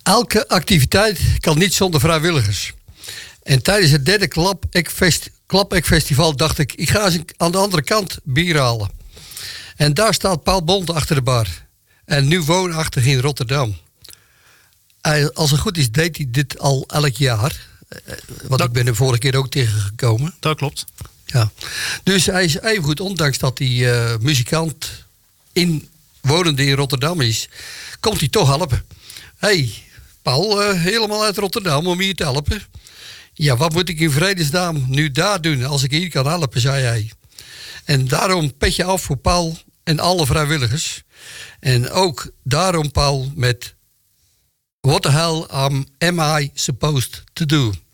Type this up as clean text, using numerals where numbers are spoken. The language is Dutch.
Elke activiteit kan niet zonder vrijwilligers. En tijdens het derde Klapek-festival dacht ik ga eens aan de andere kant bier halen. En daar staat Paul Bond achter de bar. En nu woonachtig in Rotterdam. Als het goed is, deed hij dit al elk jaar. Want ik ben er vorige keer ook tegengekomen. Dat klopt. Ja. Dus hij is even goed, ondanks dat hij muzikant wonende in Rotterdam is, komt hij toch helpen. Hey, Paul, helemaal uit Rotterdam om hier te helpen. Ja, wat moet ik in vredesnaam nu daar doen als ik hier kan helpen, zei hij. En daarom petje af voor Paul en alle vrijwilligers. En ook daarom Paul met What the hell am I supposed to do?